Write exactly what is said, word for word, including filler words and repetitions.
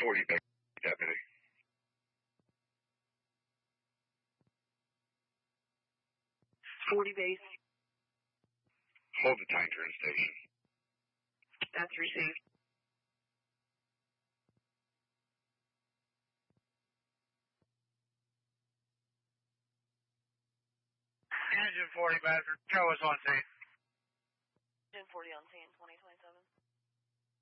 forty back, deputy. forty base. Hold the time turn station. That's received. Engine forty, Bedford. Show us on scene. Engine forty on scene, twenty twenty.